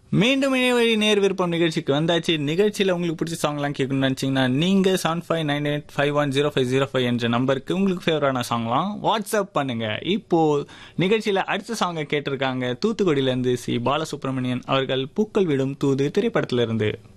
மீண்டும் இணையவழி நேர் விருப்பம் நிகழ்ச்சிக்கு வந்தாச்சு. நிகழ்ச்சியில் உங்களுக்கு பிடிச்ச சாங்லாம் கேட்கணும்னு நினச்சிங்கன்னா நீங்கள் 7598510505 என்ற நம்பருக்கு உங்களுக்கு ஃபேவரான சாங்லாம் வாட்ஸ்அப் பண்ணுங்க. இப்போ நிகழ்ச்சியில் அடுத்த சாங்கை கேட்டிருக்காங்க தூத்துக்குடியிலேருந்து சி பாலசுப்ரமணியன் அவர்கள். பூக்கள் விடும் தூது திரைப்படத்திலிருந்து.